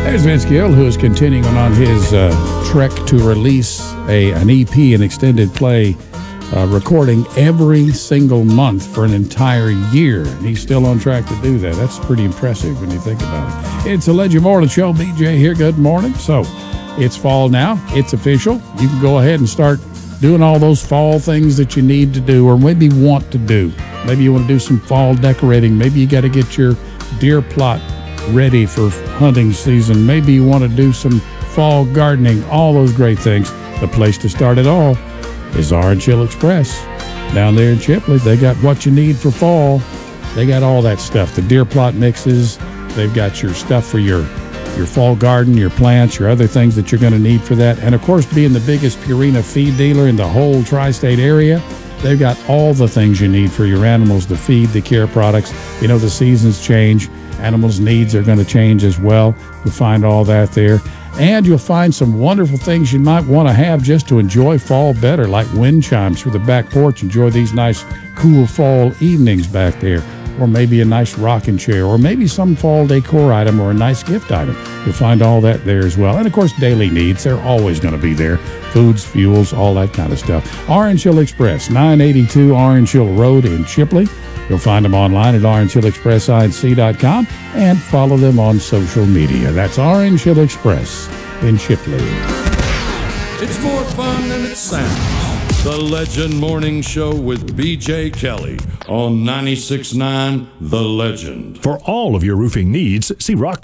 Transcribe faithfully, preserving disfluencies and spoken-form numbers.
There's Vince Gill, who is continuing on his uh, trek to release a an E P, an extended play, uh, recording every single month for an entire year. And he's still on track to do that. That's pretty impressive when you think about it. It's a Legend Morning Show. B J here. Good morning. So it's fall now. It's official. You can go ahead and start doing all those fall things that you need to do or maybe want to do. Maybe you want to do some fall decorating. Maybe you got to get your deer plot ready for hunting season. Maybe you want to do some fall gardening, all those great things. The place to start it all is Orange Hill Express. Down there in Chipley, they got what you need for fall. They got all that stuff, the deer plot mixes. They've got your stuff for your, your fall garden, your plants, your other things that you're going to need for that. And, of course, being the biggest Purina feed dealer in the whole tri-state area, they've got all the things you need for your animals, the feed, the care products. You know, the seasons change. Animals' needs are going to change as well. You'll find all that there. And you'll find some wonderful things you might want to have just to enjoy fall better, like wind chimes for the back porch. Enjoy these nice, cool fall evenings back there. Or maybe a nice rocking chair, or maybe some fall decor item or a nice gift item. You'll find all that there as well. And, of course, daily needs. They're always going to be there. Foods, fuels, all that kind of stuff. Orange Hill Express, nine eighty-two Orange Hill Road in Chipley. You'll find them online at orange hill express inc dot com and follow them on social media. That's Orange Hill Express in Chipley. It's more fun than it sounds. The Legend Morning Show with B J Kelly on ninety-six point nine The Legend. For all of your roofing needs, see Rock